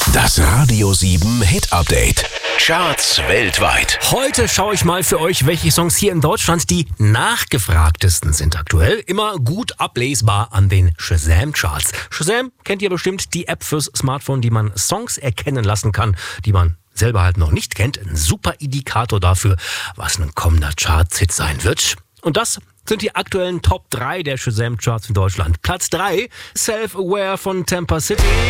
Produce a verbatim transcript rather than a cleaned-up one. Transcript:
Das Radio sieben Hit Update. Charts weltweit. Heute schaue ich mal für euch, welche Songs hier in Deutschland die nachgefragtesten sind aktuell. Immer gut ablesbar an den Shazam-Charts. Shazam kennt ihr bestimmt, die App fürs Smartphone, die man Songs erkennen lassen kann, die man selber halt noch nicht kennt. Ein super Indikator dafür, was ein kommender Charts-Hit sein wird. Und das sind die aktuellen Top drei der Shazam-Charts in Deutschland. Platz drei, Self-Aware von Tampa City.